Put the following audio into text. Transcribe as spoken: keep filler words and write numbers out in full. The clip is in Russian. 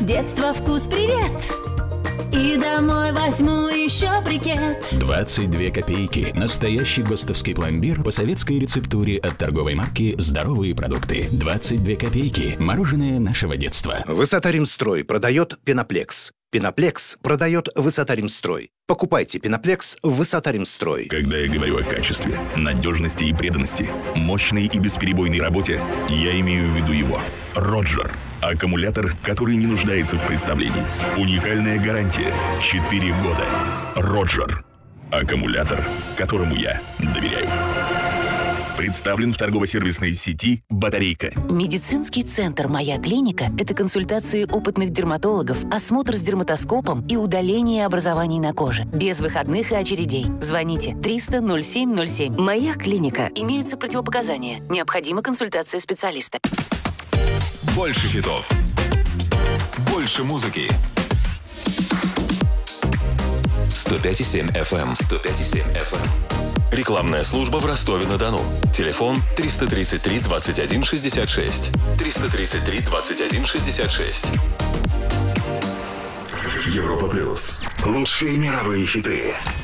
детство вкус привет. И домой возьму еще брикет. двадцать две копейки. Настоящий ГОСТовский пломбир по советской рецептуре от торговой марки «Здоровые продукты». двадцать две копейки. Мороженое нашего детства. Высота-Римстрой продает Пеноплекс. Пеноплекс продает Высота-Римстрой. Покупайте Пеноплекс в Высота-Римстрой. Когда я говорю о качестве, надежности и преданности, мощной и бесперебойной работе, я имею в виду его. Роджер. Аккумулятор, который не нуждается в представлении. Уникальная гарантия. четыре года. Роджер. Аккумулятор, которому я доверяю. Представлен в торгово-сервисной сети «Батарейка». Медицинский центр «Моя клиника» — это консультации опытных дерматологов, осмотр с дерматоскопом и удаление образований на коже. Без выходных и очередей. Звоните триста ноль семь ноль семь. «Моя клиника». Имеются противопоказания. Необходима консультация специалиста. Больше хитов. Больше музыки. сто пять и семь эф эм. сто пять и семь эф эм. Рекламная служба в Ростове-на-Дону. Телефон триста тридцать три двадцать один шестьдесят шесть. триста тридцать три двадцать один шестьдесят шесть. Европа плюс. Лучшие мировые хиты.